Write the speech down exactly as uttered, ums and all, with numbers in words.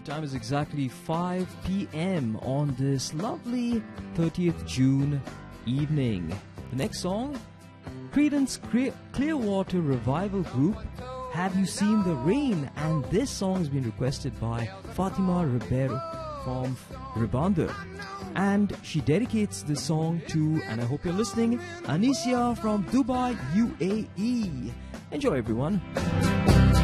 time is exactly five p.m. on this lovely thirtieth June evening. The next song, Creedence Clearwater Revival Group, Have You Seen the Rain? And this song has been requested by Fatima Ribeiro from Ribandar. And she dedicates this song to, and I hope you're listening, Anicia from Dubai, U A E. Enjoy, everyone.